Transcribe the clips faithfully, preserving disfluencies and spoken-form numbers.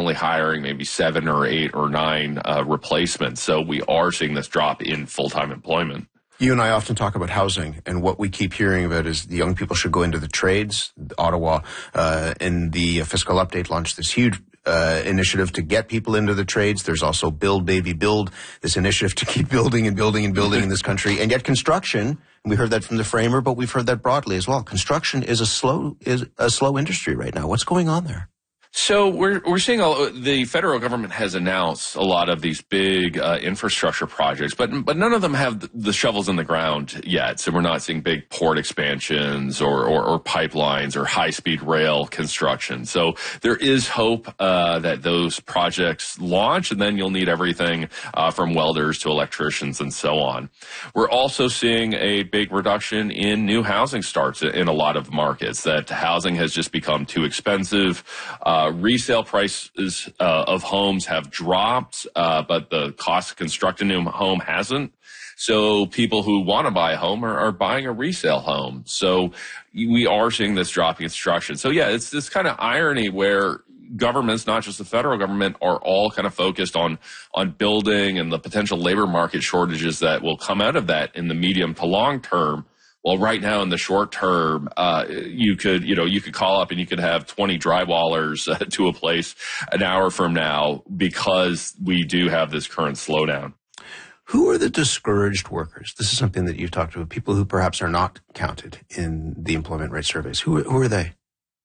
only hiring maybe seven or eight or nine uh, replacements. So we are seeing this drop in full-time employment. You and I often talk about housing, and what we keep hearing about is the young people should go into the trades. Ottawa, uh, in the fiscal update, launched this huge uh, initiative to get people into the trades. There's also Build, Baby, Build, this initiative to keep building and building and building in this country. And yet construction, and we heard that from the framer, but we've heard that broadly as well. Construction is a slow is a slow industry right now. What's going on there? So we're we're seeing all, the federal government has announced a lot of these big uh, infrastructure projects, but but none of them have the shovels in the ground yet. So we're not seeing big port expansions or or, or pipelines or high speed rail construction. So there is hope uh, that those projects launch, and then you'll need everything uh, from welders to electricians and so on. We're also seeing a big reduction in new housing starts in a lot of markets. That housing has just become too expensive. Uh, Uh, resale prices uh, of homes have dropped, uh, but the cost to construct a new home hasn't. So people who want to buy a home are, are buying a resale home. So we are seeing this drop in construction. So yeah, it's this kind of irony where governments, not just the federal government, are all kind of focused on on building and the potential labor market shortages that will come out of that in the medium to long term. Well, right now in the short term, uh, you could, you know, you could call up and you could have twenty drywallers uh, to a place an hour from now because we do have this current slowdown. Who are the discouraged workers? This is something that you've talked about, people who perhaps are not counted in the employment rate surveys. Who, who are they?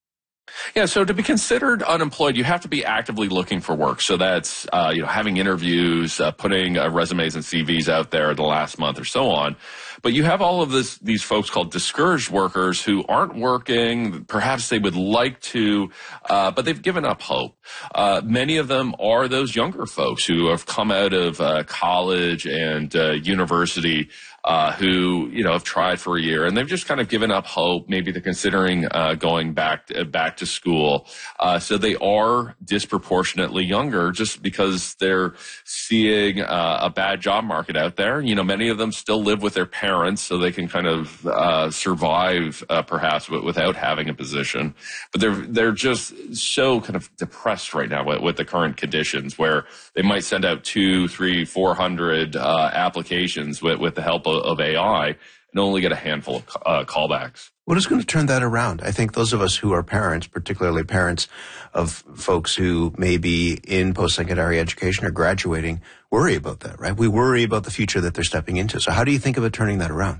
Yeah, so to be considered unemployed, you have to be actively looking for work. So that's, uh, you know, having interviews, uh, putting uh, resumes and C Vs out there the last month or so on. But you have all of this, these folks called discouraged workers who aren't working. Perhaps they would like to, uh, but they've given up hope. Uh, many of them are those younger folks who have come out of uh, college and uh, university, uh, who, you know, have tried for a year and they've just kind of given up hope. Maybe they're considering uh, going back to, back to school. Uh, so they are disproportionately younger just because they're seeing uh, a bad job market out there. You know, many of them still live with their parents, so they can kind of uh, survive uh, perhaps without having a position. But they're they're just so kind of depressed right now with, with the current conditions, where they might send out two, three, four hundred uh, applications with, with the help of, of A I and only get a handful of uh, callbacks. What is going to turn that around? I think those of us who are parents, particularly parents of folks who may be in post-secondary education or graduating, worry about that, right? We worry about the future that they're stepping into. So how do you think about turning that around?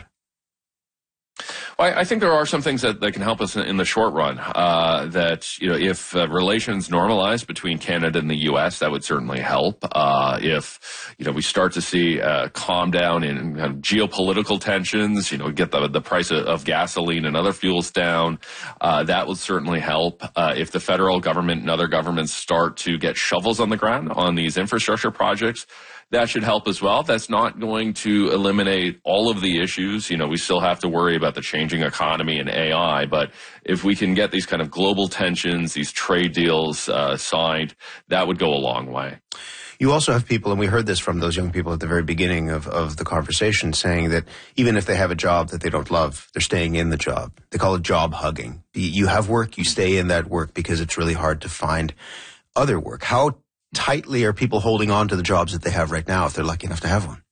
Well, I think there are some things that, that can help us in, in the short run. Uh, that, you know, if uh, relations normalize between Canada and the U S, that would certainly help. Uh, if, you know, we start to see uh, calm down in kind of geopolitical tensions, you know, get the, the price of, of gasoline and other fuels down, uh, that would certainly help. Uh, if the federal government and other governments start to get shovels on the ground on these infrastructure projects, that should help as well. That's not going to eliminate all of the issues. You know, we still have to worry about the changing economy and A I, but if we can get these kind of global tensions, these trade deals uh, signed, that would go a long way. You also have people, and we heard this from those young people at the very beginning of, of the conversation, saying that even if they have a job that they don't love, they're staying in the job. They call it job hugging. You have work, you stay in that work because it's really hard to find other work. How tightly are people holding on to the jobs that they have right now if they're lucky enough to have one?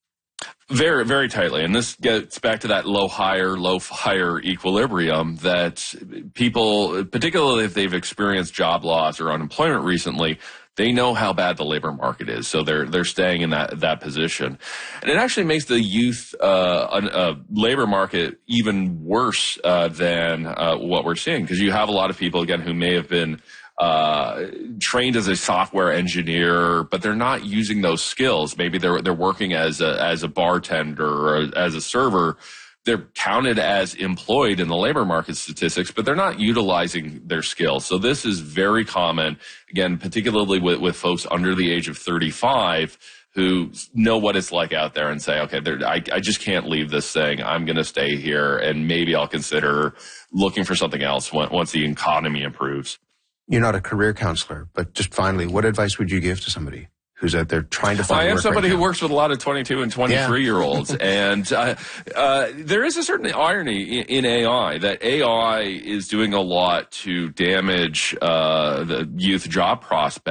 Very, very tightly. And this gets back to that low higher, low higher equilibrium that people, particularly if they've experienced job loss or unemployment recently, they know how bad the labor market is, so they're they're staying in that that position, and it actually makes the youth uh, uh, labor market even worse uh, than uh, what we're seeing, because you have a lot of people again who may have been uh, trained as a software engineer, but they're not using those skills. Maybe they're they're working as a as a bartender or as a server. They're counted as employed in the labor market statistics, but they're not utilizing their skills. So this is very common, again, particularly with, with folks under the age of thirty-five who know what it's like out there and say, okay, I, I just can't leave this thing. I'm going to stay here, and maybe I'll consider looking for something else once the economy improves. You're not a career counselor, but just finally, what advice would you give to somebody who's out there trying to find well, I am work somebody right who now? works with a lot of twenty-two and twenty-three year olds, and uh, uh, there is a certain irony in, in A I that A I is doing a lot to damage uh, the youth job prospects.